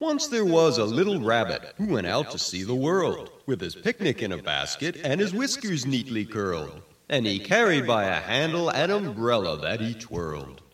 Once there was a little rabbit who went out to see the world, with his picnic in a basket and his whiskers neatly curled, and he carried by a handle an umbrella that he twirled.